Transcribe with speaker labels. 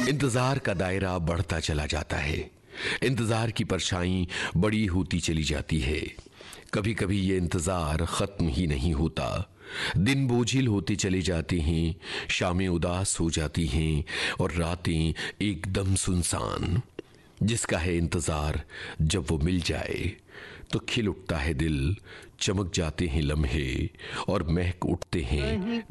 Speaker 1: इंतजार का दायरा बढ़ता चला जाता है। इंतजार की परछाई बड़ी होती चली जाती है। कभी कभी ये इंतजार खत्म ही नहीं होता। दिन बोझिल होते चले जाते हैं, शामें उदास हो जाती हैं और रातें एकदम सुनसान। जिसका है इंतजार, जब वो मिल जाए तो खिल उठता है दिल, चमक जाते हैं लम्हे और महक उठते हैं